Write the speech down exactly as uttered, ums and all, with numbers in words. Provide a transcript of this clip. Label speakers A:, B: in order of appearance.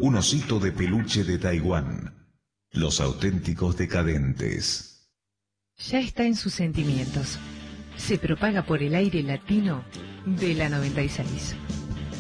A: Un osito de peluche de Taiwán. Los auténticos decadentes.
B: Ya está en sus sentimientos. Se propaga por el aire latino de la noventa y seis.